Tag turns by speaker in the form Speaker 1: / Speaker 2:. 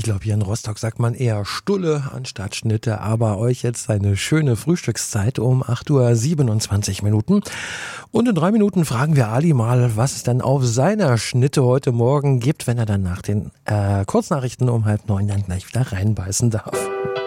Speaker 1: Ich glaube, hier in Rostock sagt man eher Stulle anstatt Schnitte, aber euch jetzt eine schöne Frühstückszeit um 8:27 Uhr. Und in 3 Minuten fragen wir Ali mal, was es denn auf seiner Schnitte heute Morgen gibt, wenn er dann nach den Kurznachrichten um 8:30 dann gleich wieder reinbeißen darf.